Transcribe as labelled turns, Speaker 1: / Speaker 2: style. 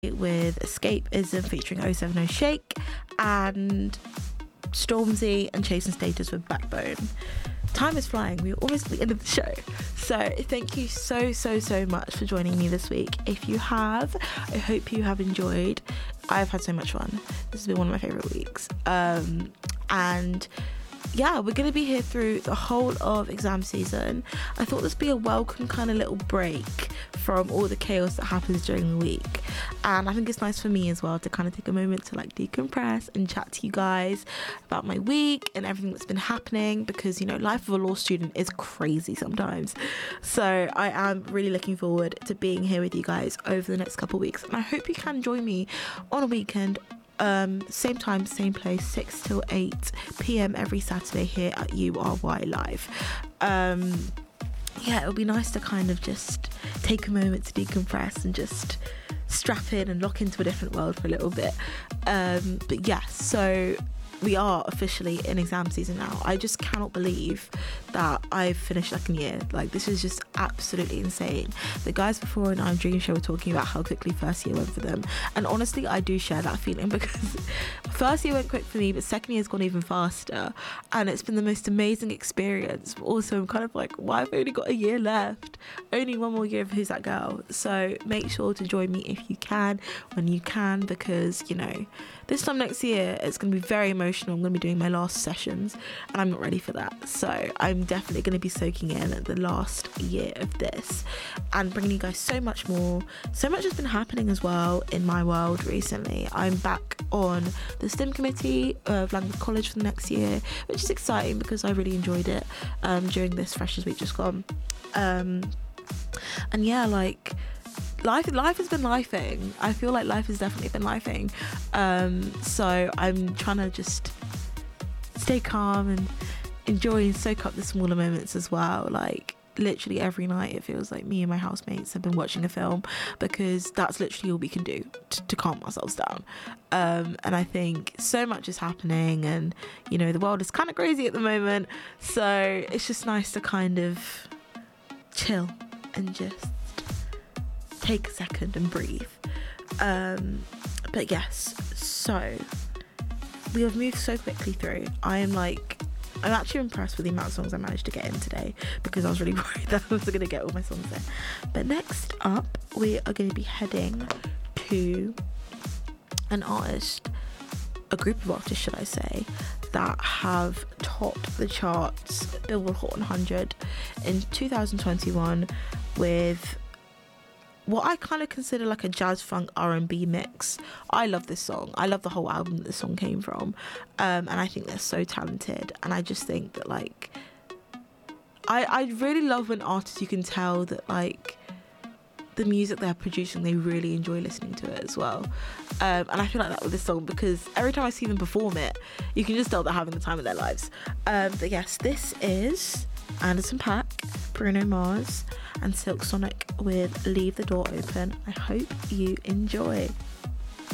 Speaker 1: with Escapism featuring 070 Shake and Stormzy and Chasing Status with Backbone. Time is flying. We're almost at the end of the show. So thank you so much for joining me this week. If you have, I hope you have enjoyed. I've had so much fun. This has been one of my favourite weeks. And yeah, we're going to be here through the whole of exam season. I thought this would be a welcome kind of little break from all the chaos that happens during the week. And I think it's nice for me as well to kind of take a moment to like decompress and chat to you guys about my week and everything that's been happening, because, you know, life of a law student is crazy sometimes. So I am really looking forward to being here with you guys over the next couple of weeks. And I hope you can join me on a weekend. Same time, same place, 6 till 8 p.m. every Saturday here at URY Live. Yeah, it'll be nice to kind of just take a moment to decompress and just strap in and lock into a different world for a little bit. But yeah, so we are officially in exam season now. I just cannot believe that I've finished second year. Like, this is just absolutely insane. The guys before in our Dream Show were talking about how quickly first year went for them. And honestly, I do share that feeling, because first year went quick for me, but second year's gone even faster. And it's been the most amazing experience. But also, I'm kind of like, why have I only got a year left? Only one more year of Who's That Girl? So make sure to join me if you can, when you can, because, you know, this time next year, it's going to be very emotional. I'm going to be doing my last sessions, and I'm not ready for that. So I'm definitely going to be soaking in the last year of this and bringing you guys so much more. So much has been happening as well in my world recently. I'm back on the STEM committee of Langford College for the next year, which is exciting because I really enjoyed it during this Freshers Week just gone. And yeah, like, life has been lifing. I feel like life has definitely been lifing. So I'm trying to just stay calm and enjoy and soak up the smaller moments as well. Like, literally every night it feels like me and my housemates have been watching a film, because that's literally all we can do to calm ourselves down. And I think so much is happening, and, you know, the world is kind of crazy at the moment. So it's just nice to kind of chill and just take a second and breathe. But yes, so we have moved so quickly through. I'm actually impressed with the amount of songs I managed to get in today, because I was really worried that I wasn't going to get all my songs in. But next up, we are going to be heading to a group of artists, should I say, that have topped the charts, Billboard Hot 100 in 2021 with what I kind of consider like a jazz funk R&B mix. I love this song. I love the whole album that this song came from. And I think they're so talented. And I just think that, like, I really love when artists, you can tell that, like, the music they're producing, they really enjoy listening to it as well. And I feel like that with this song, because every time I see them perform it, you can just tell they're having the time of their lives. But yes, this is Anderson .Paak, Bruno Mars and Silk Sonic with Leave the Door Open. I hope you enjoy.